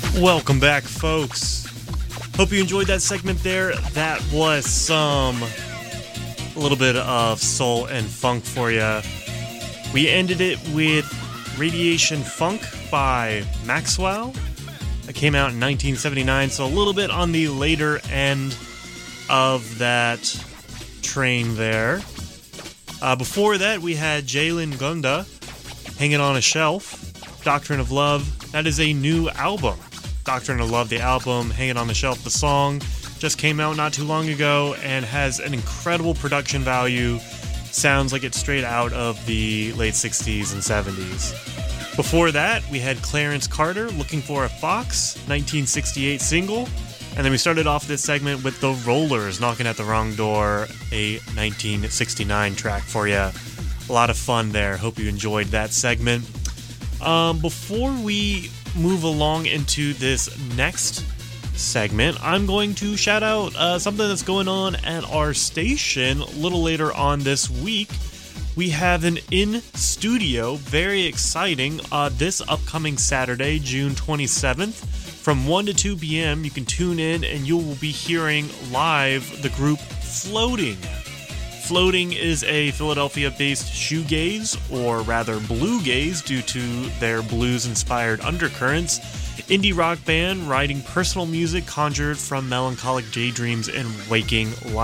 Welcome back, folks. Hope you enjoyed that segment there. That was a little bit of soul and funk for you. We ended it with Radiation Funk by Maxwell. That came out in 1979, so a little bit on the later end of that train there. Before that, we had Jalen Gunda, Hanging on a Shelf, Doctrine of Love. That is a new album. Doctrine of Love, the album, Hanging on the Shelf, the song, just came out not too long ago and has an incredible production value. Sounds like it's straight out of the late 60s and 70s. Before that, we had Clarence Carter, Looking for a Fox, 1968 single. And then we started off this segment with The Rollers, Knocking at the Wrong Door, a 1969 track for you. A lot of fun there. Hope you enjoyed that segment. Before we move along into this next segment, I'm going to shout out something that's going on at our station a little later on this week. We have an in-studio, very exciting, this upcoming Saturday, June 27th, from 1 to 2 p.m. You can tune in and you will be hearing live the group Floating. Floating is a Philadelphia-based shoegaze, or rather bluegaze due to their blues-inspired undercurrents, indie rock band writing personal music conjured from melancholic daydreams and waking life.